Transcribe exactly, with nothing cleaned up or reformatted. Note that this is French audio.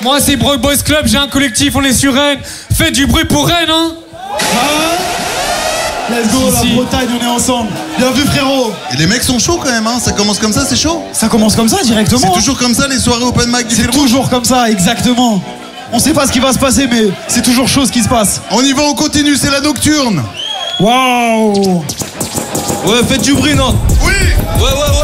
Moi, c'est Brock Boys Club, j'ai un collectif, on est sur Rennes. Faites du bruit pour Rennes, hein. Ah, let's go, Si, la si. Bretagne, on est ensemble. Bien vu, frérot. Et les mecs sont chauds quand même, hein. Ça commence comme ça, c'est chaud. Ça commence comme ça, directement. C'est toujours comme ça les soirées open mic du C'est fil rouge. toujours comme ça, exactement. On sait pas ce qui va se passer, mais c'est toujours chose qui se passe. On y va, on continue, c'est la nocturne. Waouh. Ouais, faites du bruit, non? Oui. Ouais, ouais, ouais.